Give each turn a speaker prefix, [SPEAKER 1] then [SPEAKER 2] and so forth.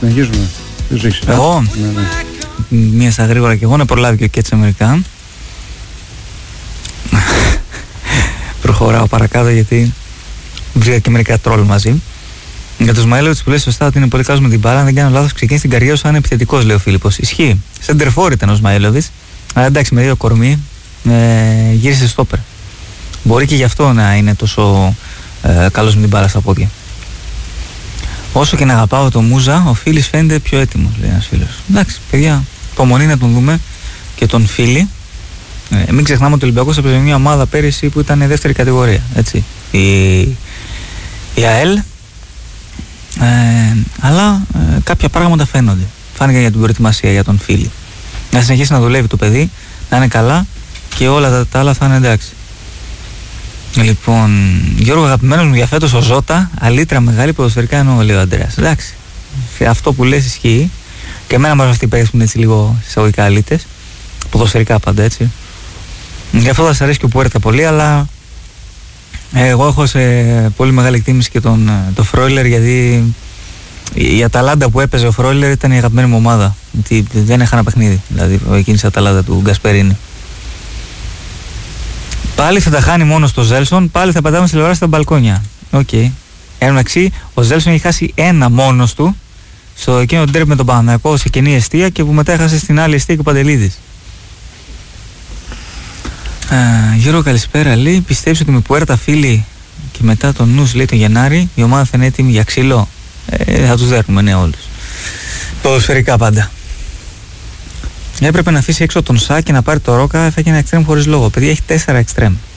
[SPEAKER 1] Συνεχίζουμε.
[SPEAKER 2] Εγώ, μία στα γρήγορα και εγώ να προλάβει και ο Κέτς Αμερικά. Προχωράω παρακάτω γιατί βρήκα και μερικά τρόλ μαζί. Για τον Σμαήλοβιτς που λέει σωστά ότι είναι πολύ καλός με την μπάλα, αν δεν κάνω λάθος, ξεκίνησε την καριέρα σαν επιθετικός, λέει ο Φίλιππος. Ισχύει. Σεντερφόρ ήταν ο Σμαήλοβιτς. Αλλά εντάξει, με δύο κορμί γύρισε στόπερ. Μπορεί και γι' αυτό να είναι τόσο καλός με την μπάλα στα πόδια. Όσο και να αγαπάω τον Μούζα, ο Φίλης φαίνεται πιο έτοιμος, λέει ένας φίλος. Εντάξει, παιδιά, υπομονή να τον δούμε και τον Φίλη. Μην ξεχνάμε ότι ο Ολυμπιακός έπαιζε μια ομάδα πέρυσι που ήταν δεύτερη κατηγορία. Έτσι. Η ΑΕΛ. Αλλά κάποια πράγματα φαίνονται. Φάνηκε για την προετοιμασία για τον Φίλη. Να συνεχίσει να δουλεύει το παιδί, να είναι καλά και όλα τα άλλα θα είναι εντάξει. Λοιπόν, Γιώργο, αγαπημένος μου για φέτος ο Ζώτα, αλήτρα μεγάλη ποδοσφαιρικά εννοώ, λέει ο Αντρέας. Εντάξει, αυτό που λες ισχύει. Και εμένα μας αυτοί παίξουν έτσι λίγο εισαγωγικά αλήτες. Ποδοσφαιρικά πάντα έτσι. Γι' αυτό θα σας αρέσει και ο Πουέρτα πολύ, αλλά εγώ έχω σε πολύ μεγάλη εκτίμηση και τον Φρόιλερ, γιατί η Αταλάντα που έπαιζε ο Φρόιλερ ήταν η αγαπημένη μου ομάδα. Γιατί δεν έχανα παιχνίδι, δηλαδή εκείνη η Αταλάντα του Γκασπερίνη. Πάλι θα τα χάνει μόνο στο Ζέλσον, πάλι θα πατάμε στη τηλεόραση στα μπαλκόνια. Οκ. Εντάξει, ο Ζέλσον έχει χάσει ένα μόνος του στο εκείνο το ντέρμπι με τον Παναθηναϊκό σε κενή εστία και που μετά έχασε στην άλλη εστία και ο Παντελίδης. Γιώργο, καλησπέρα. Λέει, πιστεύεις ότι με Πουέρτα Φίλη και μετά τον Νους, λέει, τον Γενάρη η ομάδα θα είναι έτοιμη για ξύλο? Θα τους δέρνουμε, ναι, όλους. Ποδοσφαιρικά πάντα. Έπρεπε να αφήσει έξω τον Σα και να πάρει το Ρόκα, θα έχει ένα εξτρέμ χωρίς λόγο. Παιδιά, έχει 4 εξτρέμ.